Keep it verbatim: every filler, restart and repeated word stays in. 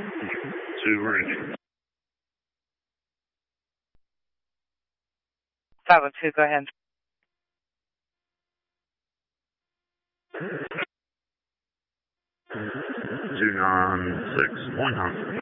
Two ready. five oh two, go ahead. two nine six point nine.